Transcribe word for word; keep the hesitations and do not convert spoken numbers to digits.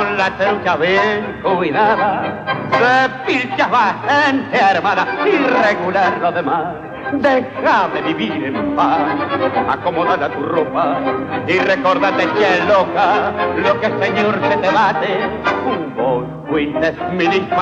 con la trucha bien cuidada, de pilchas bastante armada, irregular lo demás. Déjame vivir en paz, acomódala tu ropa y recórdate que loca, lo que señor se te bate, vos fuiste mi